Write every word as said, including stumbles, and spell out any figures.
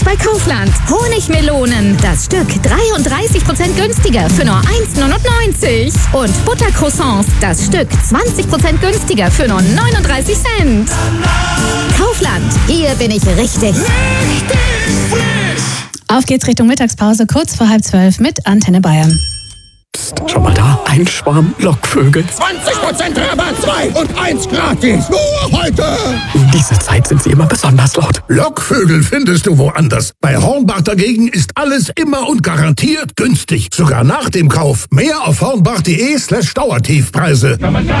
bei Kaufland. Honigmelonen, das Stück dreiunddreißig Prozent günstiger für nur eins neunundneunzig. Und Buttercroissants, das Stück zwanzig Prozent günstiger für nur neununddreißig Cent. Kaufland, hier bin ich richtig. Richtig frisch! Auf geht's Richtung Mittagspause, kurz vor halb zwölf mit Antenne Bayern. Psst, schon mal da? Ein Schwarm Lockvögel. zwanzig Prozent Rabatt, zwei und eins gratis. Nur heute. Um diese Zeit sind sie immer besonders laut. Lockvögel findest du woanders. Bei Hornbach dagegen ist alles immer und garantiert günstig. Sogar nach dem Kauf. Mehr auf hornbach.de slash Dauertiefpreise.